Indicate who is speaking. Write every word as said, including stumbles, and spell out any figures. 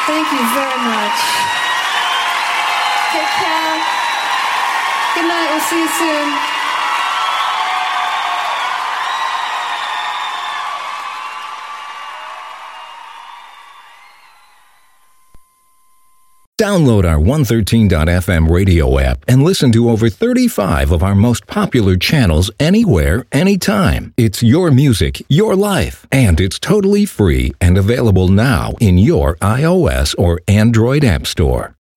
Speaker 1: Thank you very much. Take care. Good night. We'll see you soon.
Speaker 2: Download our one thirteen dot f m radio app and listen to over thirty-five of our most popular channels anywhere, anytime. It's your music, your life, and it's totally free and available now in your iOS or Android app store.